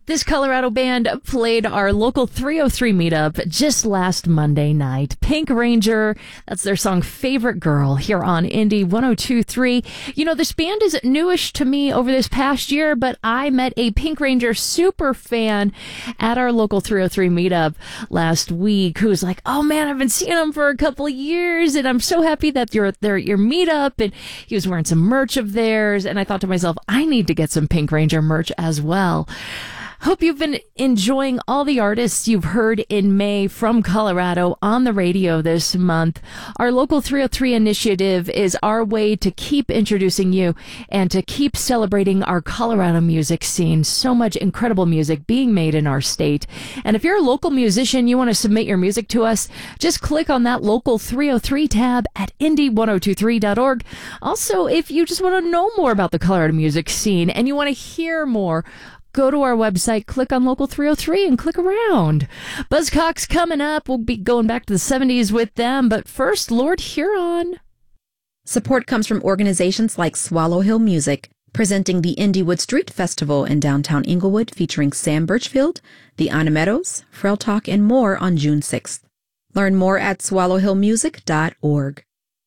This Colorado band played our local 303 meetup just last Monday night. Pink Ranger, that's their song Favorite Girl here on Indie 102.3. You know, this band is newish to me over this past year, but I met a Pink Ranger super fan at our local 303 meetup last week who was like, oh man, I've been seeing them for a couple of years and I'm so happy that you're at your meetup. And he was wearing some merch of theirs. And I thought to myself, I need to get some Pink Ranger merch as well. Hope you've been enjoying all the artists you've heard in May from Colorado on the radio this month. Our local 303 initiative is our way to keep introducing you and to keep celebrating our Colorado music scene. So much incredible music being made in our state. And if you're a local musician, you want to submit your music to us, just click on that local 303 tab at indie1023.org. Also, if you just want to know more about the Colorado music scene and you want to hear more, go to our website, click on Local 303, and click around. Buzzcocks coming up. We'll be going back to the 70s with them. But first, Lord Huron. Support comes from organizations like Swallow Hill Music, presenting the Indywood Street Festival in downtown Inglewood featuring Sam Birchfield, the Anna Meadows, Frel Talk, and more on June 6th. Learn more at swallowhillmusic.org.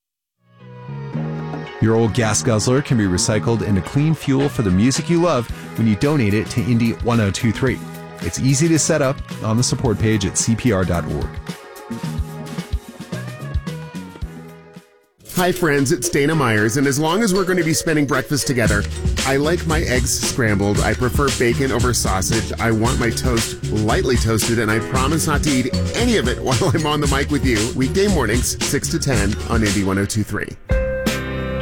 Your old gas guzzler can be recycled into clean fuel for the music you love when you donate it to Indie 1023. It's easy to set up on the support page at cpr.org. Hi friends, it's Dana Myers, and as long as we're going to be spending breakfast together, I like my eggs scrambled. I prefer bacon over sausage. I want my toast lightly toasted, and I promise not to eat any of it while I'm on the mic with you. Weekday mornings, 6 to 10 on Indie 1023.